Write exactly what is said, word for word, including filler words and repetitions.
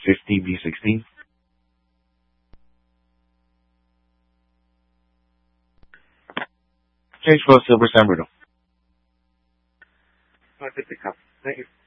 fifty B sixteen. Change for Silver San Bruno. five fifty cup. Thank you.